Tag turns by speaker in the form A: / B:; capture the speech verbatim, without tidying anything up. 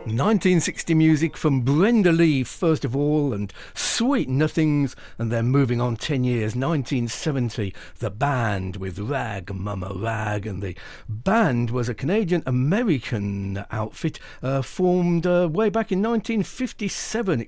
A: nineteen sixty music from Brenda Lee first of all, and Sweet Nothings, and then moving on ten years, nineteen seventy, The Band with Rag Mama Rag. And the Band was a Canadian American outfit uh, formed uh, way back in nineteen fifty-seven.